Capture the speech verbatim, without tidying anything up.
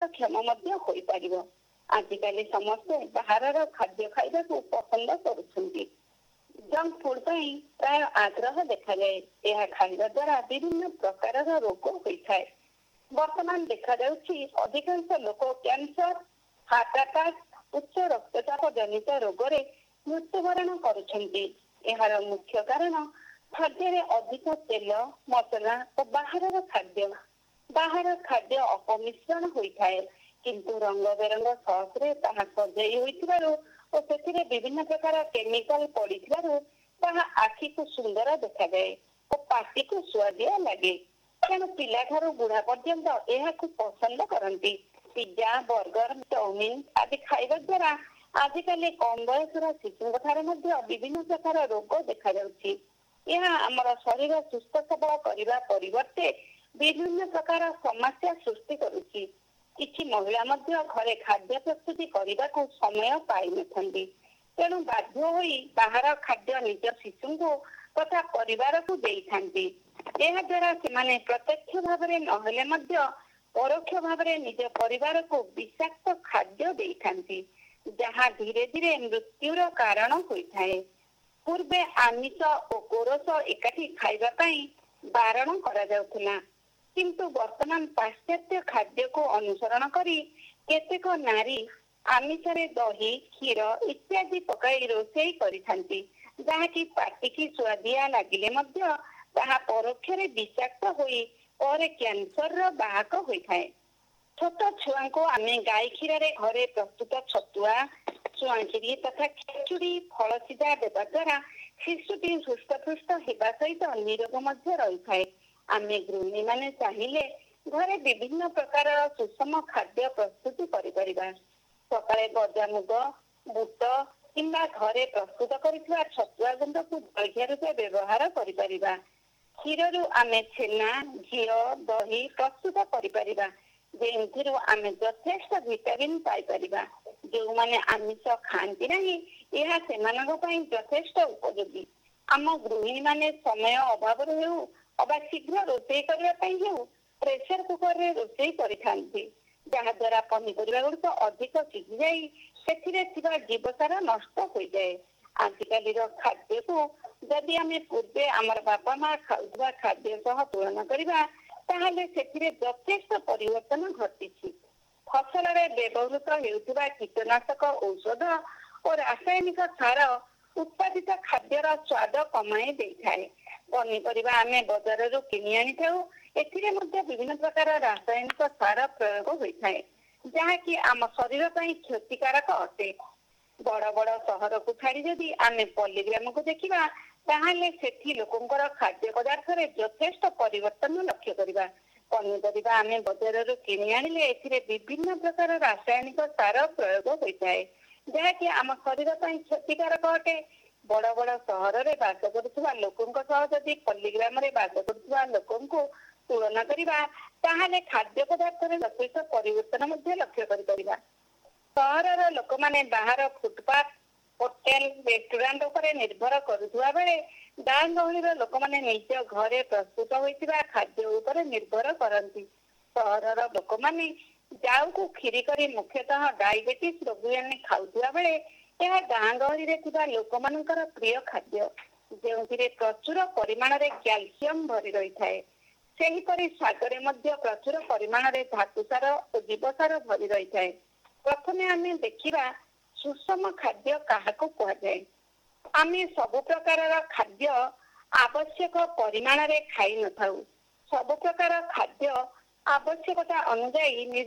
କ୍ଷମ ମଧ୍ୟ ହୋଇପାରିବ। ଆଜିକାଲି ସମସ୍ତେ ବାହାରର ଖାଦ୍ୟ ଖାଇବାକୁ ପସନ୍ଦ କରୁଛନ୍ତି। ଜଙ୍କ ଫୁଡ ପାଇଁ ପ୍ରାୟ ଆଗ୍ରହ ଦେଖାଯାଏ। ଏହା ଖାଇବା ଦ୍ୱାରା ବିଭିନ୍ନ ପ୍ରକାରର ରୋଗ ହୋଇଥାଏ। ବର୍ତ୍ତମାନ ଦେଖାଯାଉଛି ଅଧିକାଂଶ ଲୋକ କ୍ୟାନ୍ସର, ହାର୍ଟ ଆଟାକ, ଉଚ୍ଚ ରକ୍ତଚାପ ଜନିତ ରୋଗରେ ମୃତ୍ୟୁବରଣ କରୁଛନ୍ତି। ଏହାର ମୁଖ୍ୟ କାରଣ ଖାଦ୍ୟରେ ଅଧିକ ତେଲ, ମସଲା ଓ ବାହାରର ଖାଦ୍ୟ। ବାହାର ଖାଦ୍ୟ ଅପମିଶ୍ରଣ ହୋଇଥାଏ, କିନ୍ତୁ ରଙ୍ଗ ବେରଙ୍ଗ ସସରେ ତାହା ସଜେଇ ହୋଇଥିବାରୁ ଓ ସେଥିରେ ବିଭିନ୍ନ ପ୍ରକାର କେମିକାଲ ପଡିଥିବାରୁ ତାହା ଆଖିକୁ ସୁନ୍ଦର ଦେଖାଯାଏ ଓ ପାଟିକୁ ସୁଆଦିଆ ଲାଗେ। ତେଣୁ ପିଲାଠାରୁ ବୁଢା ପର୍ଯ୍ୟନ୍ତ ଏହାକୁ ପସନ୍ଦ କରନ୍ତି। ପିଜା, ବର୍ଗର, ଚାଉମିନ ଆଦି ଖାଇବା ଦ୍ୱାରା ଆଜିକାଲି କମ ବୟସର ଶିଶୁଙ୍କ ଠାରେ ମଧ୍ୟ ବିଭିନ୍ନ ପ୍ରକାର ରୋଗ ଦେଖାଯାଉଛି। ଏହା ଆମର ଶରୀର ସୁସ୍ଥ ସବଳ କରିବା ପରିବର୍ତ୍ତେ ବିଭିନ୍ନ ପ୍ରକାର ସମସ୍ୟା ସୃଷ୍ଟି କରୁଛି। କିଛି ମହିଳା ମଧ୍ୟ ଘରେ ଖାଦ୍ୟ ପ୍ରସ୍ତୁତି କରିବାକୁ ସମୟ ପାଇନଥାନ୍ତି। ତେଣୁ ବାଧ୍ୟ ହୋଇ ବାହାର ଖାଦ୍ୟ ନିଜ ଶିଶୁଙ୍କୁ ତଥା ପରିବାରକୁ ଦେଇଥାନ୍ତି। ଏହା ଦ୍ୱାରା ସେମାନେ ପ୍ରତ୍ୟକ୍ଷ ଭାବରେ ନହେଲେ ମଧ୍ୟ ପରୋକ୍ଷ ଭାବରେ ନିଜ ପରିବାରକୁ ବିଷାକ୍ତ ଖାଦ୍ୟ ଦେଇଥାନ୍ତି, ଯାହା ଧୀରେ ଧୀରେ ମୃତ୍ୟୁର କାରଣ ହୋଇଥାଏ। ପୂର୍ବେ ଆମିଷ ଓ ଗୋରସ ଏକାଠି ଖାଇବା ପାଇଁ ବାରଣ କରାଯାଉଥିଲା, କିନ୍ତୁ ବର୍ତ୍ତମାନ ପାଶ୍ଚାତ୍ୟ ଖାଦ୍ୟକୁ ଅନୁସରଣ କରି କେତେକ ନାରୀ ଆମିଷରେ ଦହି, କ୍ଷୀର ଇତ୍ୟାଦି ପକାଇ ରୋଷେଇ କରିଥାନ୍ତି, ଯାହାକି ପାଟିକି ସୁଆଦିଆ ଲାଗିଲେ ମଧ୍ୟ ତାହା ପରୋକ୍ଷରେ ବିଷାକ୍ତ ହୋଇ ପରେ କ୍ୟାନ୍ସରର ବାହକ ହୋଇଥାଏ। ଛୋଟ ଛୁଆଙ୍କୁ ଆମେ ଗାଈ କ୍ଷୀରରେ ଘରେ ପ୍ରସ୍ତୁତ ଛତୁଆ, ଚୁଆଁକିରି ତଥା ଖେଚୁଡି, ଫଳ ସିଝା ଦେବା ଦ୍ୱାରା ଶିଶୁଟି ହୃଷ୍ଟପୃଷ୍ଟ ହେବା ସହିତ ନିରୋଗ ମଧ୍ୟ ରହିଥାଏ। ଆମେ ଗୃହିଣୀମାନେ ଚାହିଁଲେ ଘରେ ବିଭିନ୍ନ ପ୍ରକାରର ସୁଷମ ଖାଦ୍ୟ ପ୍ରସ୍ତୁତି କରିପାରିବା। ସକାଳେ ଗଜାମୁଗ, ବୁଟ କିମ୍ବା ଘରେ ପ୍ରସ୍ତୁତ କରିଥିବା ଛତୁଆ ଗୁଣ୍ଡକୁ ଜଳଖିଆ ରୂପେ ବ୍ୟବହାର କରିପାରିବା। କ୍ଷୀରରୁ ଆମେ ଛେନା, ଘିଅ, ଦହି ପ୍ରସ୍ତୁତ କରିପାରିବା, ଯେଉଁଥିରୁ ଆମେ ଯଥେଷ୍ଟ ଭିଟାମିନ ପାଇପାରିବା। ଯେଉଁମାନେ ଆମିଷ ଖାଆନ୍ତି ନାହିଁ, ଏହା ସେମାନଙ୍କ ପାଇଁ ଯଥେଷ୍ଟ ଉପଯୋଗୀ। ଆମ ଗୃହିଣୀମାନେ ସମୟ ଅଭାବରୁ ହେଉ ଅବା ଶୀଘ୍ର ରୋଷେଇ କରିବା ପାଇଁ ହେଉ ପ୍ରେସର କୁକରରେ ରୋଷେଇ କରିଥାନ୍ତି, ଯାହା ଦ୍ୱାରା ପନିପରିବା ଗୁଡିକ ଅଧିକ ସିଝି ଯାଇ ସେଥିରେ ଥିବା ଜୀବସାର ନଷ୍ଟ ହୋଇଯାଏ। ଆଜିକାଲିର ଖାଦ୍ୟକୁ ଯଦି ଆମେ ପୂର୍ବେ ଆମର ବାପା ମା ଖାଉଥିବା ଖାଦ୍ୟ ସହ ତୁଳନା କରିବା, ତାହେଲେ ସେଥିରେ ଯଥେଷ୍ଟ ପରିବର୍ତ୍ତନ ଘଟିଛି। ଫସଲରେ ବ୍ୟବହୃତ ହେଉଥିବା କୀଟନାଶକ ଔଷଧ ଓ ରାସାୟନିକ ସାର ଉତ୍ପାଦିତ ଖାଦ୍ୟର ସ୍ୱାଦ କମାଇ ଦେଇଥାଏ। ପନିପରିବା ଆମେ ବଜାରରୁ କିଣି ଆଣିଥାଉ, ଏଥିରେ ମଧ୍ୟ ବିଭିନ୍ନ ପ୍ରକାର ରାସାୟନିକ ସାର ପ୍ରୟୋଗ ହୋଇଥାଏ, ଯାହାକି ଆମ ଶରୀର ପାଇଁ କ୍ଷତିକାରକ ଅଟେ। ବଡ ବଡ ସହରକୁ ଛାଡି ଯଦି ଆମେ ପଲ୍ଲୀ ଗ୍ରାମକୁ ଦେଖିବା, ତାହେଲେ ସେଠି ଲୋକଙ୍କର ଖାଦ୍ୟ ପଦାର୍ଥରେ ଯଥେଷ୍ଟ ପରିବର୍ତ୍ତନ ଲକ୍ଷ୍ୟ କରିବା। ପନିପରିବା ଆମେ ବଜାରରୁ କିଣି ଆଣିଲେ ଏଥିରେ ବିଭିନ୍ନ ପ୍ରକାର ରାସାୟନିକ ସାର ପ୍ରୟୋଗ ହୋଇଥାଏ, ଯାହାକି ଆମ ଶରୀର ପାଇଁ କ୍ଷତିକାରକ ଅଟେ। ବଡ ବଡ ସହରରେ ବାସ କରୁଥିବା ଲୋକଙ୍କ ସହ ଯଦି ପଲ୍ଲୀ ଗ୍ରାମରେ ବାସ କରୁଥିବା ଲୋକଙ୍କୁ ତୁଳନା କରିବା, ତାହେଲେ ଖାଦ୍ୟ ପଦାର୍ଥରେ ଯଥେଷ୍ଟ ପରିବର୍ତ୍ତନ ମଧ୍ୟ ଲକ୍ଷ୍ୟ କରିପାରିବା। ସହରର ଲୋକମାନେ ବାହାର ଫୁଟପାଥ, ହୋଟେଲ, ରେଷ୍ଟୁରାଣ୍ଟ ଉପରେ ନିର୍ଭର କରୁଥିବା ବେଳେ ଗାଁ ଗହଳିର ଲୋକମାନେ ନିଜ ଘରେ ପ୍ରସ୍ତୁତ ହୋଇଥିବା ଖାଦ୍ୟ ଉପରେ ନିର୍ଭର କରନ୍ତି। ସହରର ଲୋକମାନେ ଜାଉକୁ କ୍ଷୀରି କରି ମୁଖ୍ୟତଃ ଡାଇବେଟିସ୍ ରୋଗୀମାନେ ଖାଉଥିବା ବେଳେ ଏହା ଗାଁ ଗହଳିରେ ଥିବା ଲୋକମାନଙ୍କର ପ୍ରିୟ ଖାଦ୍ୟ, ଯେଉଁଥିରେ ପ୍ରଚୁର ପରିମାଣରେ କ୍ୟାଲସିୟମ ଭରି ରହିଥାଏ। ସେହିପରି ଶାଗରେ ମଧ୍ୟ ପ୍ରଚୁର ପରିମାଣରେ ଧାତୁସାର ଓ ଜୀବସାର ଭରି ରହିଥାଏ। ପ୍ରଥମେ ଆମେ ଦେଖିବା ସୁଷମ ଖାଦ୍ୟ କାହାକୁ କୁହାଯାଏ। ଆମେ ସବୁ ପ୍ରକାରର ଖାଦ୍ୟ ଆବଶ୍ୟକ ପରିମାଣରେ ଖାଇ ନଥାଉ। ସବୁ ପ୍ରକାର ଖାଦ୍ୟ ଆବଶ୍ୟକତା ଅନୁଯାୟୀ